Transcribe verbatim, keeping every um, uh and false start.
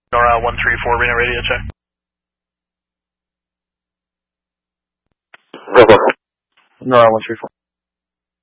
NORAD one three four, Reno radio check. Go, go. NORAD one three four.